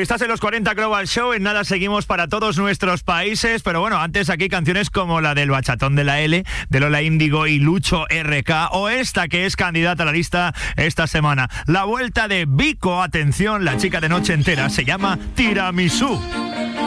Estás en los 40 Global Show, en nada seguimos para todos nuestros países, pero bueno, antes aquí canciones como la del Bachatón de la L, de Lola Índigo y Lucho RK, o esta que es candidata a la lista esta semana, la vuelta de Vico, atención, la chica de Noche Entera, se llama Tiramisú.